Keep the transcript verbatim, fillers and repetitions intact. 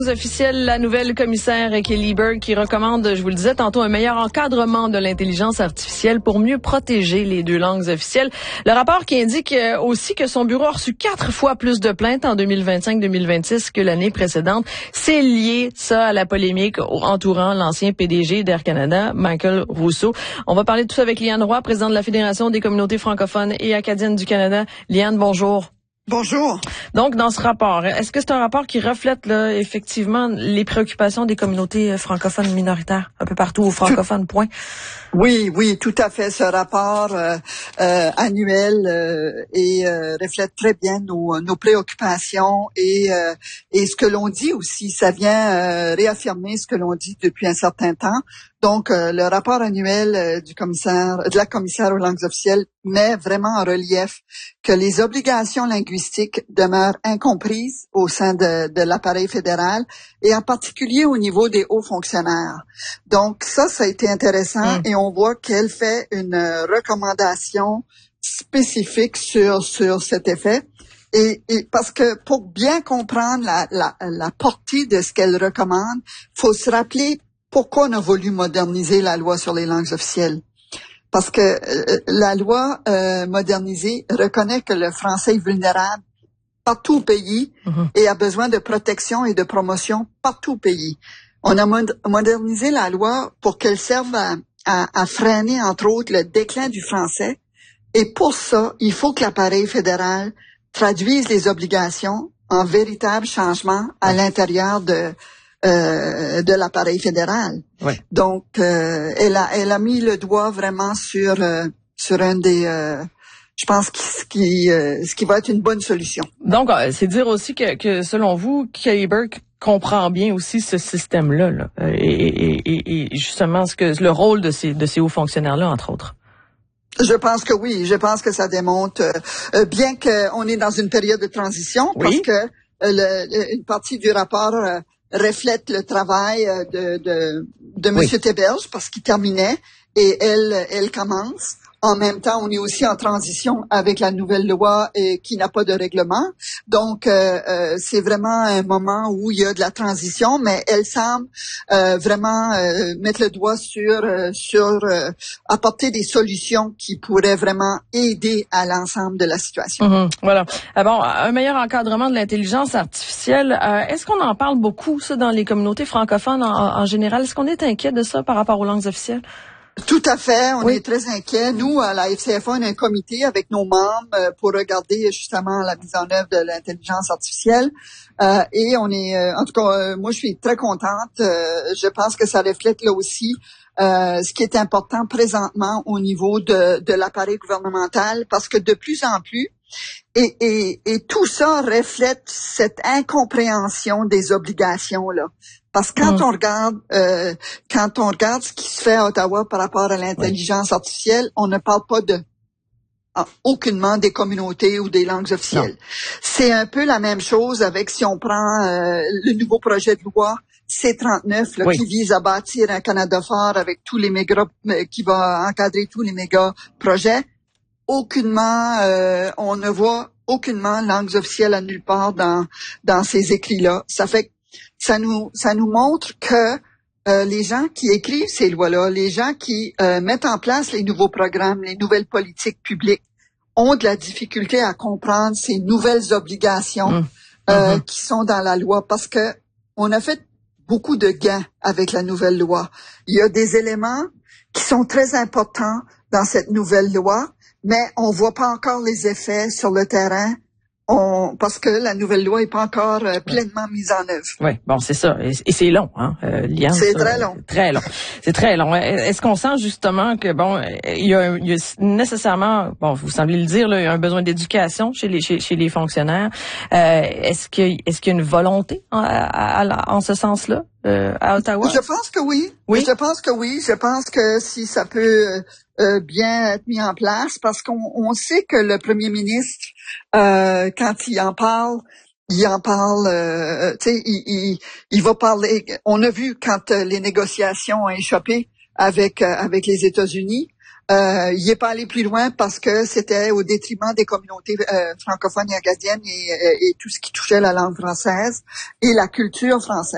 Officielle, la nouvelle commissaire Kelly Burke qui recommande, je vous le disais tantôt, un meilleur encadrement de l'intelligence artificielle pour mieux protéger les deux langues officielles. Le rapport qui indique aussi que son bureau a reçu quatre fois plus de plaintes en deux mille vingt-cinq deux mille vingt-six que l'année précédente. C'est lié, ça, à la polémique entourant l'ancien P D G d'Air Canada, Michael Rousseau. On va parler de tout ça avec Liane Roy, présidente de la Fédération des communautés francophones et acadiennes du Canada. Liane, bonjour. Bonjour. Donc, dans ce rapport, est-ce que c'est un rapport qui reflète là, effectivement les préoccupations des communautés francophones minoritaires un peu partout aux francophones, point? Oui, oui, tout à fait. Ce rapport euh, euh, annuel euh, et euh, reflète très bien nos, nos préoccupations et, euh, et ce que l'on dit aussi. Ça vient euh, réaffirmer ce que l'on dit depuis un certain temps. Donc, euh, le rapport annuel euh, du commissaire, de la commissaire aux langues officielles met vraiment en relief que les obligations linguistiques demeurent incomprises au sein de, de l'appareil fédéral et en particulier au niveau des hauts fonctionnaires. Donc, ça, ça a été intéressant mmh. et on voit qu'elle fait une recommandation spécifique sur sur cet effet. Et, et parce que pour bien comprendre la, la, la portée de ce qu'elle recommande, faut se rappeler pourquoi on a voulu moderniser la loi sur les langues officielles. Parce que euh, la loi euh, modernisée reconnaît que le français est vulnérable partout au pays mmh. et a besoin de protection et de promotion partout au pays. On a mod- modernisé la loi pour qu'elle serve à, à, à freiner, entre autres, le déclin du français. Et pour ça, il faut que l'appareil fédéral traduise les obligations en véritables changements à l'intérieur de Euh, de l'appareil fédéral. Oui. Donc, euh, elle a, elle a mis le doigt vraiment sur euh, sur un des, euh, je pense, ce qui, euh, ce qui va être une bonne solution. Donc, c'est dire aussi que, que selon vous, Kelly Burke comprend bien aussi ce système-là, là, et, et, et, et justement ce que le rôle de ces de ces hauts fonctionnaires-là, entre autres. Je pense que oui. Je pense que ça démontre, euh, bien qu'on est dans une période de transition, oui. parce que euh, le, une partie du rapport euh, reflète le travail de de, de M. Oui. Théberge parce qu'il terminait et elle elle commence. En même temps, on est aussi en transition avec la nouvelle loi et qui n'a pas de règlement. Donc, euh, euh, c'est vraiment un moment où il y a de la transition, mais elle semble euh, vraiment euh, mettre le doigt sur euh, sur euh, apporter des solutions qui pourraient vraiment aider à l'ensemble de la situation. Mm-hmm. Voilà. Ah bon, un meilleur encadrement de l'intelligence artificielle. Euh, est-ce qu'on en parle beaucoup, ça, dans les communautés francophones en, en général? Est-ce qu'on est inquiet de ça par rapport aux langues officielles? Tout à fait, on oui. est très inquiets. Nous, à la F C F A, on a un comité avec nos membres euh, pour regarder justement la mise en œuvre de l'intelligence artificielle. Euh, et on est, euh, en tout cas, euh, moi, je suis très contente. Euh, je pense que ça reflète là aussi euh, ce qui est important présentement au niveau de, de l'appareil gouvernemental, parce que de plus en plus, et, et, et tout ça reflète cette incompréhension des obligations là. Parce que quand mmh. on regarde, euh, quand on regarde ce qui se fait à Ottawa par rapport à l'intelligence oui. artificielle, on ne parle pas de ah, aucunement des communautés ou des langues officielles. Non. C'est un peu la même chose avec si on prend euh, le nouveau projet de loi C trente-neuf là, oui. qui vise à bâtir un Canada fort avec tous les méga, qui va encadrer tous les méga projets. Aucunement, euh, on ne voit aucunement langues officielles à nulle part dans dans ces écrits-là. Ça fait que ça nous ça nous montre que euh, les gens qui écrivent ces lois-là, les gens qui euh, mettent en place les nouveaux programmes, les nouvelles politiques publiques, ont de la difficulté à comprendre ces nouvelles obligations mmh. euh, mmh. qui sont dans la loi, parce que on a fait beaucoup de gains avec la nouvelle loi. Il y a des éléments qui sont très importants dans cette nouvelle loi, mais on voit pas encore les effets sur le terrain. On, parce que la nouvelle loi n'est pas encore euh, pleinement mise en œuvre. Oui, bon, c'est ça. Et, et c'est long, hein, euh, Liane. C'est ça, très long. C'est très long. C'est très long. Est-ce qu'on sent justement que, bon, il y a, il y a nécessairement, bon, vous semblez le dire, là, il y a un besoin d'éducation chez les chez, chez les fonctionnaires. Euh, est-ce que est-ce qu'il y a une volonté en, à, à, en ce sens-là euh, à Ottawa? Je pense que oui. Oui. Je pense que oui. Je pense que si ça peut euh, bien être mis en place, parce qu'on on sait que le premier ministre, euh, quand il en parle, il en parle, euh, tu sais, il, il, il va parler. On a vu quand euh, les négociations ont échappé avec euh, avec les États-Unis, euh, il n'est pas allé plus loin parce que c'était au détriment des communautés euh, francophones et acadiennes et, et, et tout ce qui touchait la langue française et la culture française.